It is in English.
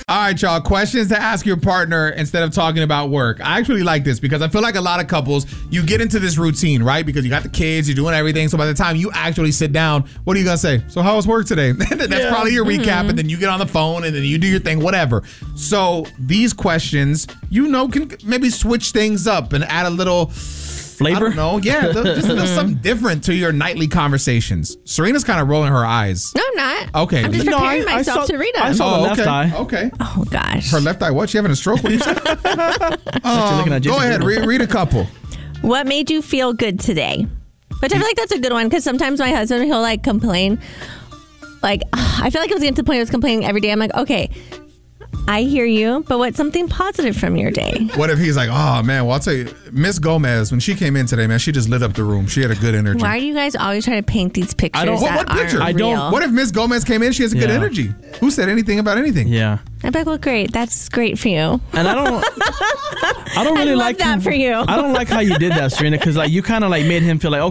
All right, y'all. Questions to ask your partner instead of talking about work. I actually like this because I feel like a lot of couples, you get into this routine, right? Because you got the kids, you're doing everything. So by the time you actually sit down, what are you going to say? So how was work today? That's probably your recap. And then you get on the phone and then you do your thing, whatever. So these questions, can maybe switch things up and add a little flavor. I don't know. Yeah, just a little something different to your nightly conversations. Serena's kind of rolling her eyes. No, I'm not. Okay. I'm just preparing myself to read them. I saw the left eye. Okay. Oh, gosh. Her left eye. What? She having a stroke? What you say? Go ahead. Read a couple. What made you feel good today? Which I feel like that's a good one because sometimes my husband, he'll like complain. Like, I feel like it was getting to the point I was complaining every day. I'm like, okay, I hear you, but what's something positive from your day? What if he's like, oh, man, well, I'll tell you, Miss Gomez, when she came in today, man, she just lit up the room. She had a good energy. Why do you guys always try to paint these pictures What picture? aren't real? What if Miss Gomez came in, she has a good energy? Who said anything about anything? Yeah. I'm like, well, great. That's great for you. And I don't really like that for you. I don't like how you did that, Serena, because like you kind of like made him feel like,